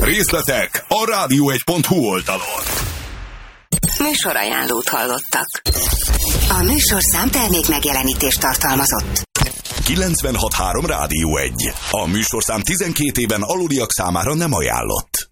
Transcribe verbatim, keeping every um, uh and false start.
Részletek a rádió egy pont hu oldalon. Műsorajánlót hallottak. A műsorszám termék megjelenítést tartalmazott. kilencvenhat három Rádió egy. A műsorszám tizenkét éven aluliak számára nem ajánlott.